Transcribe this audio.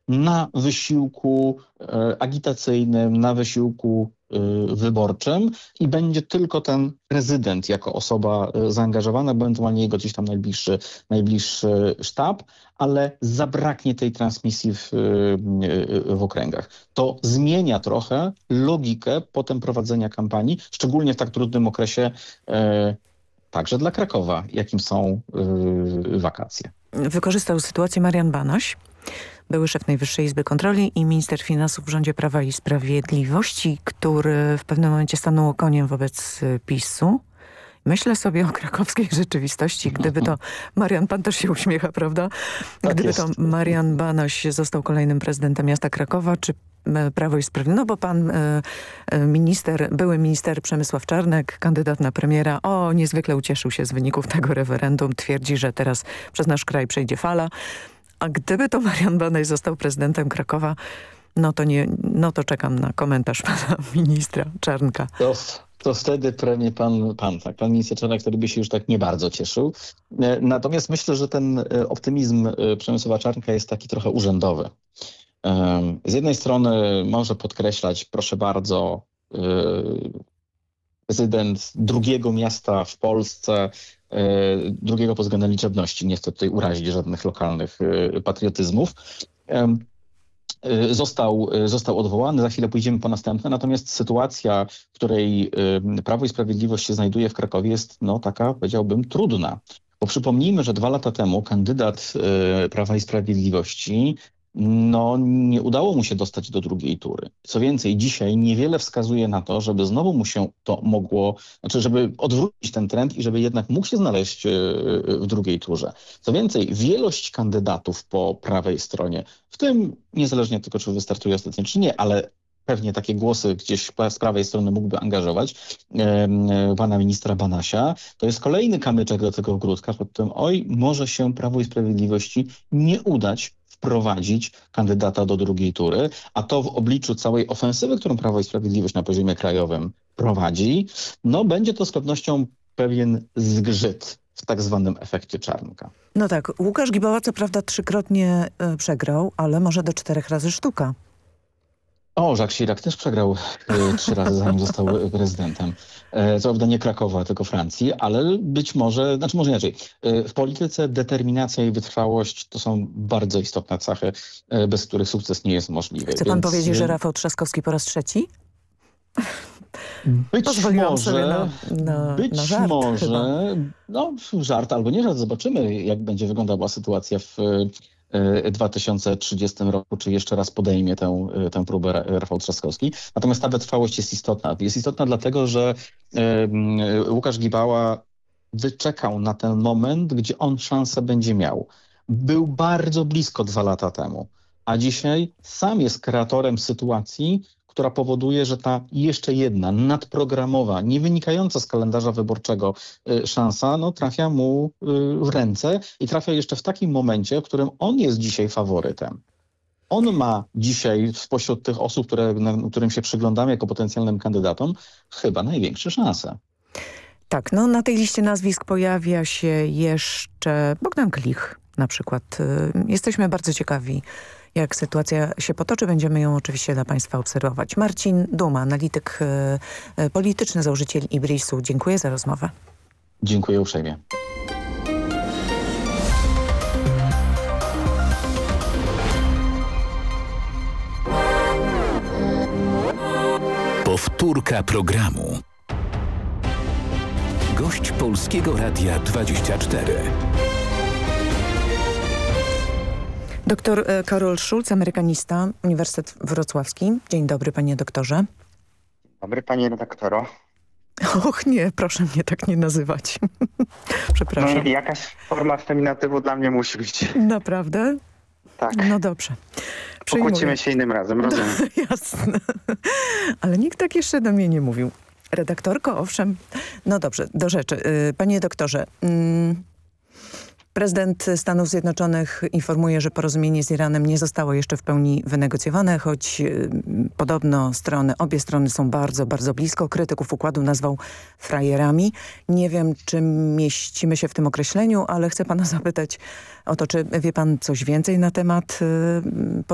na wysiłku agitacyjnym, na wysiłku wyborczym i będzie tylko ten prezydent jako osoba zaangażowana, ewentualnie jego gdzieś tam najbliższy sztab, ale zabraknie tej transmisji w okręgach. To zmienia trochę logikę potem prowadzenia kampanii, szczególnie w tak trudnym okresie, także dla Krakowa, jakim są wakacje. Wykorzystał sytuację Marian Banaś, były szef Najwyższej Izby Kontroli i minister finansów w rządzie Prawa i Sprawiedliwości, który w pewnym momencie stanął koniem wobec PiS-u. Myślę sobie o krakowskiej rzeczywistości, gdyby to Marian, pan też się uśmiecha, prawda? Gdyby to Marian Banaś został kolejnym prezydentem miasta Krakowa, czy Prawo i Sprawiedliwość, no bo pan były minister Przemysław Czarnek, kandydat na premiera, niezwykle ucieszył się z wyników tego referendum, twierdzi, że teraz przez nasz kraj przejdzie fala. A gdyby to Marian Banaś został prezydentem Krakowa, to czekam na komentarz pana ministra Czarnka. To wtedy pewnie pan minister Czarnek, który by się już tak nie bardzo cieszył. Natomiast myślę, że ten optymizm Przemysława Czarnka jest taki trochę urzędowy. Z jednej strony może podkreślać, proszę bardzo, prezydent drugiego miasta w Polsce, drugiego pod względem liczebności, nie chcę tutaj urazić żadnych lokalnych patriotyzmów, został odwołany, za chwilę pójdziemy po następne, natomiast sytuacja, w której Prawo i Sprawiedliwość się znajduje w Krakowie jest taka, powiedziałbym, trudna. Bo przypomnijmy, że 2 lata temu kandydat Prawa i Sprawiedliwości nie udało mu się dostać do drugiej tury. Co więcej, dzisiaj niewiele wskazuje na to, żeby znowu mu się to mogło, żeby odwrócić ten trend i żeby jednak mógł się znaleźć w drugiej turze. Co więcej, wielość kandydatów po prawej stronie, w tym niezależnie tylko, czy wystartuje ostatecznie, czy nie, ale pewnie takie głosy gdzieś z prawej strony mógłby angażować pana ministra Banasia, to jest kolejny kamyczek do tego ogródka, pod tym może się Prawo i Sprawiedliwości nie udać wprowadzić kandydata do drugiej tury, a to w obliczu całej ofensywy, którą Prawo i Sprawiedliwość na poziomie krajowym prowadzi, będzie to z pewnością pewien zgrzyt w tak zwanym efekcie Czarnka. No tak, Łukasz Gibała co prawda 3-krotnie przegrał, ale może do 4 razy sztuka. Jacques Chirac też przegrał 3 razy, zanim został prezydentem. Co prawda nie Krakowa, tylko Francji, ale być może, może inaczej. W polityce determinacja i wytrwałość to są bardzo istotne cechy, bez których sukces nie jest możliwy. Chce pan powiedzieć, że Rafał Trzaskowski po raz 3? Być może, żart, żart albo nie żart. Zobaczymy, jak będzie wyglądała sytuacja w 2030 roku, czy jeszcze raz podejmie tę próbę Rafał Trzaskowski. Natomiast ta wytrwałość jest istotna. Jest istotna dlatego, że Łukasz Gibała wyczekał na ten moment, gdzie on szansę będzie miał. Był bardzo blisko 2 lata temu, a dzisiaj sam jest kreatorem sytuacji, która powoduje, że ta jeszcze jedna nadprogramowa, nie wynikająca z kalendarza wyborczego szansa, trafia mu w ręce i trafia jeszcze w takim momencie, w którym on jest dzisiaj faworytem. On ma dzisiaj spośród tych osób, którym się przyglądamy jako potencjalnym kandydatom, chyba największe szanse. Tak, na tej liście nazwisk pojawia się jeszcze Bogdan Klich na przykład. Jesteśmy bardzo ciekawi, jak sytuacja się potoczy. Będziemy ją oczywiście dla państwa obserwować. Marcin Duma, analityk polityczny, założyciel Ibrisu. Dziękuję za rozmowę. Dziękuję uprzejmie. Powtórka programu. Gość Polskiego Radia 24. Doktor Karol Schulz, amerykanista, Uniwersytet Wrocławski. Dzień dobry, panie doktorze. Dzień dobry, panie redaktoro. Och nie, proszę mnie tak nie nazywać. Przepraszam. Jakaś forma feminatywu dla mnie musi być. Naprawdę? Tak. No dobrze. Pokłócimy się innym razem, rozumiem. Jasne. Ale nikt tak jeszcze do mnie nie mówił. Redaktorko, owszem. No dobrze, do rzeczy. Panie doktorze, prezydent Stanów Zjednoczonych informuje, że porozumienie z Iranem nie zostało jeszcze w pełni wynegocjowane, choć podobno obie strony są bardzo, bardzo blisko. Krytyków układu nazwał frajerami. Nie wiem, czy mieścimy się w tym określeniu, ale chcę pana zapytać o to, czy wie pan coś więcej na temat